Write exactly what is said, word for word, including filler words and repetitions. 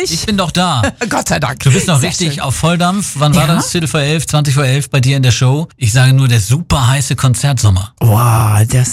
nicht? Ich bin doch da. Gott sei Dank. Du bist noch Sehr richtig schön. auf Volldampf. Wann war Ja? das? Viertel vor elf, zwanzig vor elf bei dir in der Show? Ich sage nur, der super heiße Konzertsommer. Wow, das